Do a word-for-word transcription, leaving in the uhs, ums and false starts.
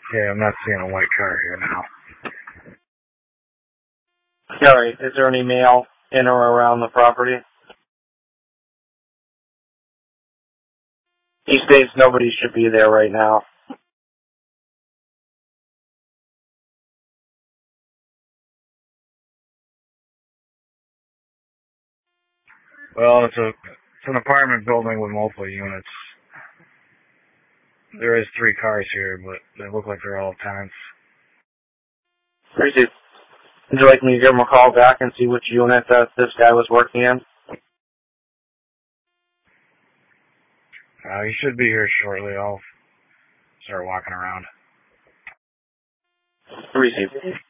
Yeah, I'm not seeing a white car here now. Alright, is there any mail in or around the property? He states nobody should be there right now. Well, it's a it's an apartment building with multiple units. There is three cars here, but they look like they're all tenants. Appreciate. Would you like me to give him a call back and see which unit that this guy was working in? Uh, he should be here shortly. I'll start walking around. Received.